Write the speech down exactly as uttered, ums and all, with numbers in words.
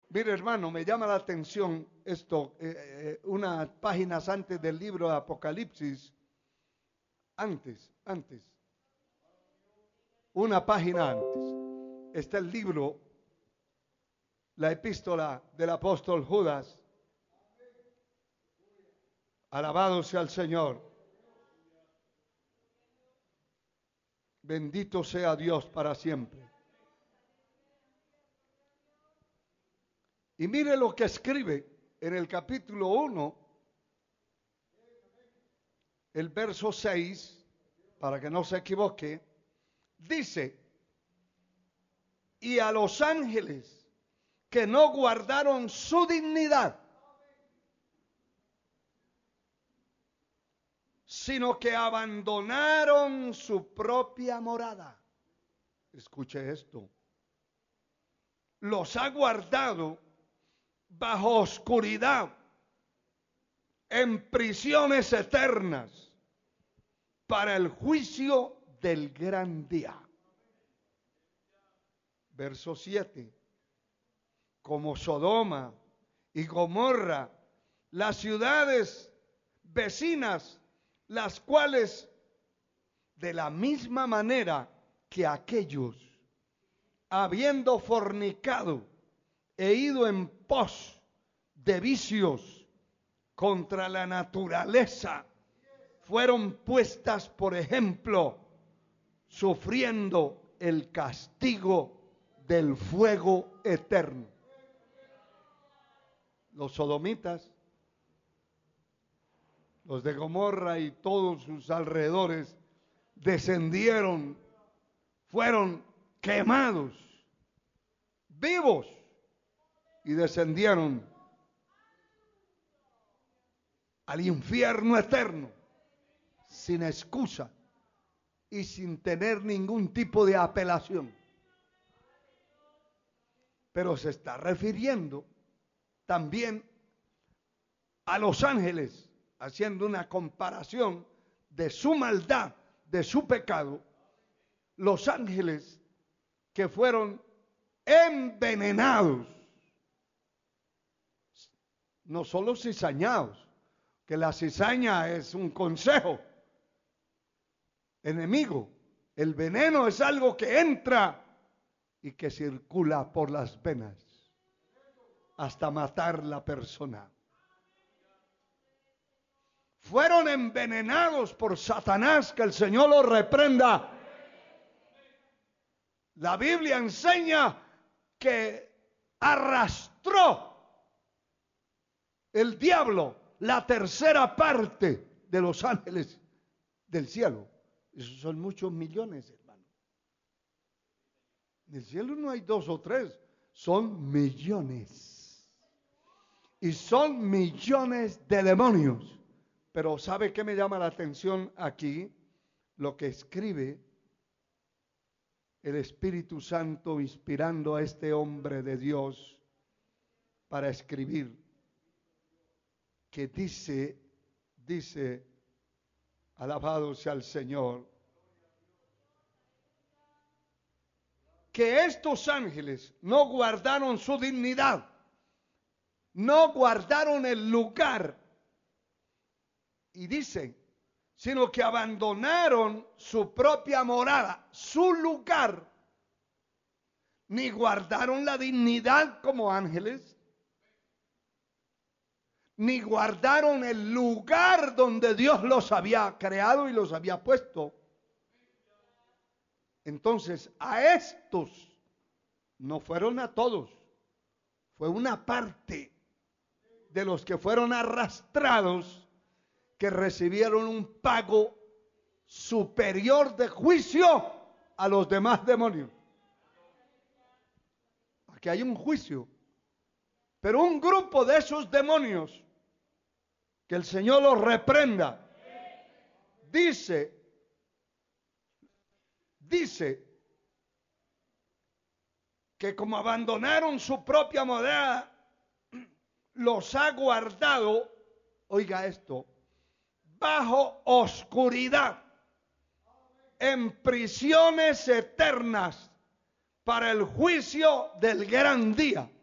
Mire, hermano, me llama la atención esto, eh, eh, unas páginas antes del libro de Apocalipsis, antes, antes, una página antes, está el libro, la epístola del apóstol Judas. Alabado sea el Señor. Bendito sea Dios para siempre. Y mire lo que escribe en el capítulo uno, el verso seis, para que no se equivoque, dice: y a los ángeles que no guardaron su dignidad, sino que abandonaron su propia morada. Escuche esto. Los ha guardado bajo oscuridad, en prisiones eternas, para el juicio del gran día. Verso siete. Como Sodoma y Gomorra, las ciudades vecinas, las cuales de la misma manera que aquellos, habiendo fornicado e ido en pos de vicios contra la naturaleza, fueron puestas por ejemplo, sufriendo el castigo del fuego eterno. Los sodomitas, los de Gomorra y todos sus alrededores descendieron, fueron quemados vivos y descendieron al infierno eterno sin excusa y sin tener ningún tipo de apelación. Pero se está refiriendo también a los ángeles, haciendo una comparación de su maldad, de su pecado. Los ángeles que fueron envenenados, no solo cizañados, que la cizaña es un consejo enemigo. El veneno es algo que entra y que circula por las venas hasta matar la persona. Fueron envenenados por Satanás, que el Señor los reprenda. La Biblia enseña que arrastró el diablo la tercera parte de los ángeles del cielo. Esos son muchos millones, hermano. En el cielo no hay dos o tres, son millones. Y son millones de demonios. Pero ¿sabe qué me llama la atención aquí? Lo que escribe el Espíritu Santo inspirando a este hombre de Dios para escribir, que dice, dice, alabado sea el Señor, que estos ángeles no guardaron su dignidad, no guardaron el lugar, y dice, sino que abandonaron su propia morada, su lugar, ni guardaron la dignidad como ángeles, ni guardaron el lugar donde Dios los había creado y los había puesto. Entonces, a estos, no fueron a todos, fue una parte de los que fueron arrastrados, que recibieron un pago superior de juicio a los demás demonios. Aquí hay un juicio, pero un grupo de esos demonios, que el Señor los reprenda, dice, dice que como abandonaron su propia morada, los ha guardado, oiga esto, bajo oscuridad, en prisiones eternas, para el juicio del gran día.